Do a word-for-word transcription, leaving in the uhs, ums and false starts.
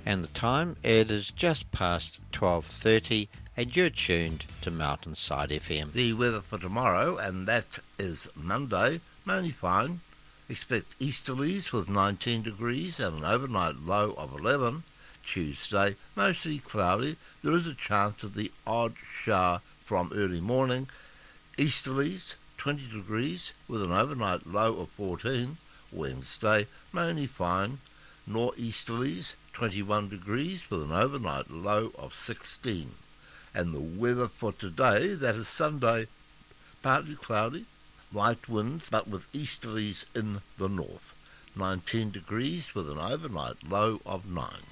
And the time, it is just past twelve thirty, and you're tuned to Mountainside F M. The weather for tomorrow, and that is Monday, mainly fine. Expect easterlies with nineteen degrees and an overnight low of eleven. Tuesday, mostly cloudy. There is a chance of the odd shower from early morning. Easterlies, twenty degrees with an overnight low of fourteen. Wednesday, mainly fine. Northeasterlies, twenty-one degrees with an overnight low of sixteen. And the weather for today, that is Sunday, partly cloudy, light winds but with easterlies in the north. nineteen degrees with an overnight low of nine.